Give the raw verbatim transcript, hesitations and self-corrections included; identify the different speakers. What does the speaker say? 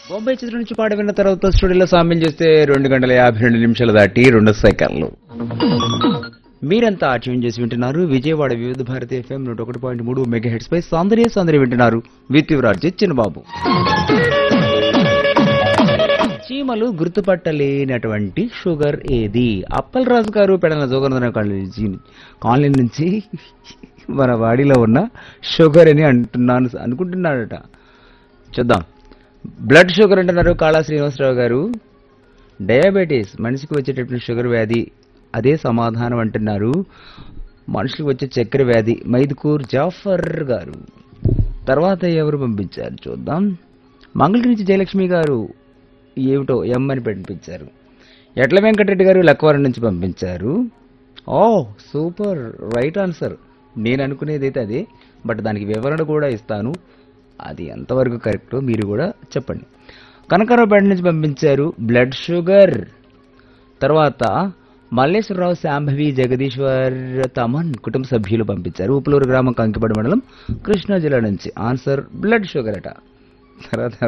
Speaker 1: బొంబాయి చిత్రం నుంచి పాట విన్న తర్వాత స్టూడియోలో సామ్యం చేస్తే రెండు గంటల యాభై రెండు నిమిషాలు దాటి రెండు సెకండ్లు. మీరంతా ట్యూన్ చేసి వింటున్నారు విజయవాడ వివిధ భారతి ఎఫ్ఎం నూట ఒకటి పాయింట్ మూడు మెగా హెడ్స్ పై సౌందర్య సౌందర్య వింటున్నారు విత్ యువరాజ్ చిన్నబాబు. చీమలు గుర్తుపట్టలేనటువంటి షుగర్ ఏది? అప్పల్ రాజు గారు పెడన జోగనందన కాలనీ నుంచి మన వాడిలో ఉన్న షుగర్ అని అంటున్నాను అనుకుంటున్నాడట. చూద్దాం. బ్లడ్ షుగర్ అంటున్నారు కాళా శ్రీనివాసరావు గారు. డయాబెటీస్ మనిషికి వచ్చేటటువంటి షుగర్ వ్యాధి, అదే సమాధానం అంటున్నారు. మనుషులకు వచ్చే చక్కెర వ్యాధి మైదుకూర్ జాఫర్ గారు. తర్వాత ఎవరు పంపించారు చూద్దాం. మంగళగిరి నుంచి జయలక్ష్మి గారు ఏమిటో ఎం అని పంపించారు. ఎట్ల వెంకటరెడ్డి గారు లక్కవరం నుంచి పంపించారు. ఓ సూపర్, రైట్ ఆన్సర్. నేను అనుకునేది అయితే అదే, బట్ దానికి వివరణ కూడా ఇస్తాను. అది ఎంతవరకు కరెక్టో మీరు కూడా చెప్పండి. కనకారావుపేట నుంచి పంపించారు బ్లడ్ షుగర్. తర్వాత మల్లేశ్వరరావు, శాంభవి, జగదీశ్వర్, తమన్ కుటుంబ సభ్యులు పంపించారు. ఉప్పులూరు గ్రామం, కంకిపడి మండలం, కృష్ణా జిల్లా నుంచి. ఆన్సర్ బ్లడ్ షుగర్ అట. తర్వాత